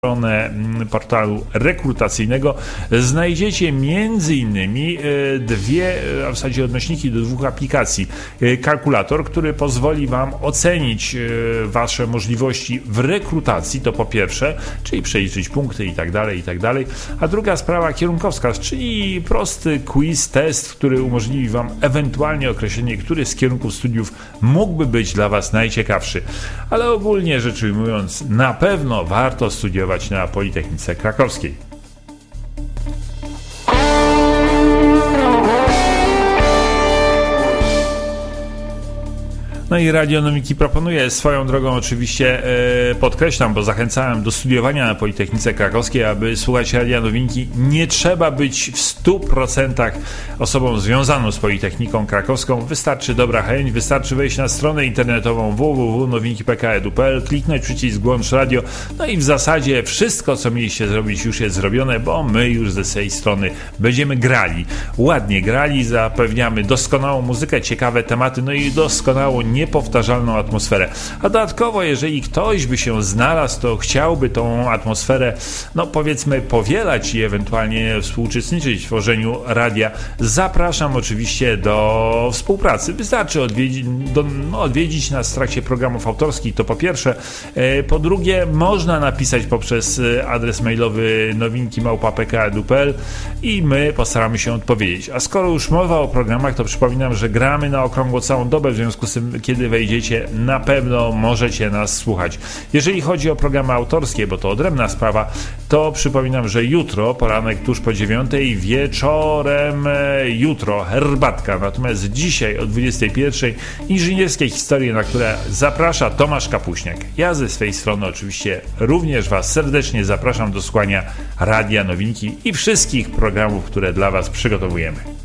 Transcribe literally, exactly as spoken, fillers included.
stronę portalu rekrutacyjnego znajdziecie między innymi dwie, a w zasadzie odnośniki do dwóch aplikacji. Kalkulator, który pozwoli Wam ocenić Wasze możliwości w rekrutacji, to po pierwsze, czyli przeliczyć punkty i tak dalej, i tak dalej. A druga sprawa kierunkowska, czyli prosty quiz, test, który umożliwi Wam ewentualnie określenie, który z kierunków studiów mógłby być dla Was najciekawszy. Ale ogólnie rzecz ujmując, na pewno warto studiować na Politechnice Krakowskiej. No i Radionomiki proponuje swoją drogą, oczywiście e, podkreślam, bo zachęcałem do studiowania na Politechnice Krakowskiej, aby słuchać Radia Nowinki. Nie trzeba być w stu procentach osobą związaną z Politechniką Krakowską. Wystarczy dobra chęć, wystarczy wejść na stronę internetową w w w kropka nowinki kropka p k kropka e d u kropka p l, kliknąć przycisk włącz radio, no i w zasadzie wszystko, co mieliście zrobić, już jest zrobione, bo my już ze tej strony będziemy grali. Ładnie grali, zapewniamy doskonałą muzykę, ciekawe tematy, no i doskonałą, niepowtarzalną atmosferę. A dodatkowo, jeżeli ktoś by się znalazł, to chciałby tą atmosferę, no powiedzmy, powielać i ewentualnie współuczestniczyć w tworzeniu radia, zapraszam oczywiście do współpracy. Wystarczy odwiedzić, do, no, odwiedzić nas w trakcie programów autorskich, to po pierwsze. Po drugie, można napisać poprzez adres mailowy nowinki małpa p k kropka e d u kropka p l i my postaramy się odpowiedzieć. A skoro już mowa o programach, to przypominam, że gramy na okrągło całą dobę, w związku z tym, kiedy wejdziecie, na pewno możecie nas słuchać. Jeżeli chodzi o programy autorskie, bo to odrębna sprawa, to przypominam, że jutro, poranek tuż po dziewiątej, wieczorem jutro herbatka, natomiast dzisiaj o dwudziestej pierwszej inżynierskie historie, na które zaprasza Tomasz Kapuśniak. Ja ze swej strony oczywiście również Was serdecznie zapraszam do słuchania Radia Nowinki i wszystkich programów, które dla Was przygotowujemy.